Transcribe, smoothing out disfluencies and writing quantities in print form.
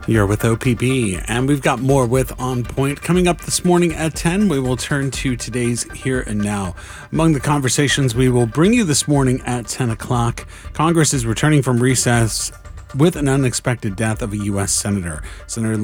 You're with OPB, and we've got more with On Point. Coming up this morning at 10, we will turn to today's Here and Now. Among the conversations we will bring you this morning at 10 o'clock, Congress is returning from recess with an unexpected death of a U.S. Senator. Senator